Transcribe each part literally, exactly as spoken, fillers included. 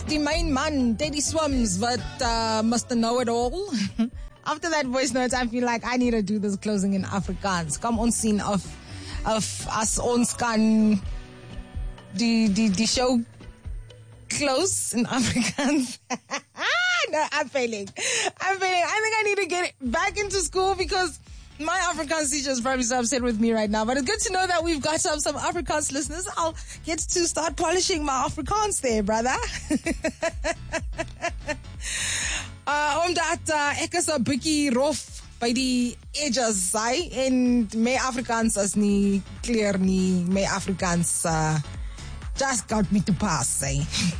die main man, Teddy Swims, but uh, must know it all. After that voice note, I feel like I need to do this closing in Afrikaans. Come on, scene of of as ons kan die die die show close in Afrikaans. No, I'm failing. I'm failing. I think I need to get back into school because my Afrikaans teacher is probably so upset with me right now. But it's good to know that we've got some, some Afrikaans listeners. I'll get to start polishing my Afrikaans there, brother. uh, omdat uh, ek is 'n bietjie rof by die edges, sy, en my Afrikaans is nie clear nie. My Afrikaans uh, just got me to pass, eh?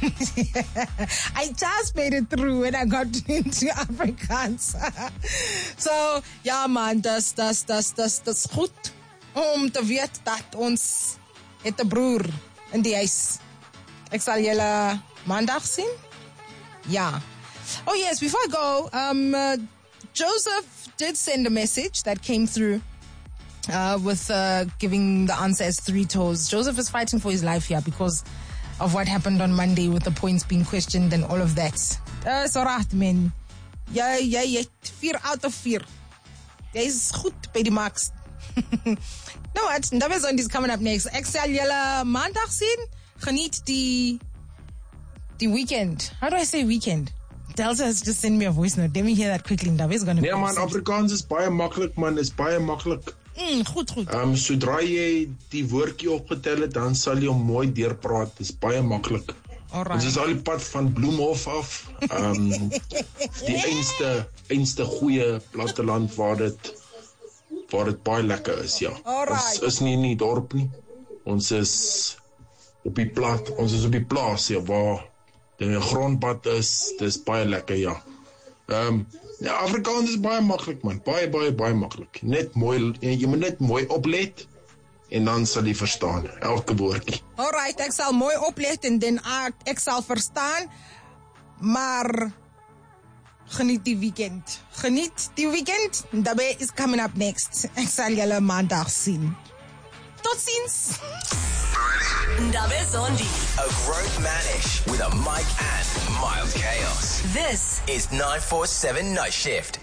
I just made it through when I got into Afrikaans. So, ja man, dis, dis, dis, dis, dis goed om te weet dat ons het 'n broer in die huis. Ek sal julle maandag sien. Ja. Oh yes, before I go, um, uh, Joseph did send a message that came through. Uh, with uh, giving the answer as three toes. Joseph is fighting for his life here because of what happened on Monday with the points being questioned and all of that. Uh, so right, man. Jy, jy, jy, vier out of vier. Jy is goed by die marks. No, what? Ndaba Zondi is coming up next. Ek sal julle maandag sien. Geniet die, die weekend. How do I say weekend? Delta has just sent me a voice note. Let me hear that quickly. Ndaba is going to be... Nee man, Afrikaans is baie maklik, man. Is baie maklik. Mm, goed, goed. Um, sodra jy die woordjie opgetel het, dan sal jy hom mooi deurpraat. Dit is baie maklik. Ons is al die pad van Bloemhof af. Um, die einste, einste goeie platteland waar dit, waar dit baie lekker is, ja. Alright. Ons is nie in die dorp nie. Ons is op die plat, ons is op die plaas, ja, waar die grondpad is. Dit is baie lekker, ja. Um, ja, Afrikaans is baie maklik, man. Baie, baie, baie maklik. Net mooi, jy moet net mooi oplet en dan sal jy verstaan elke woordjie. Alright, ek sal mooi oplet en dan ek sal verstaan, maar geniet die weekend. Geniet die weekend. Daarbij is coming up next. Ek sal julle maandag sien. Tot ziens. Ndaba Zondi. A grown manish with a mic and mild chaos. This is nine four seven Night Shift.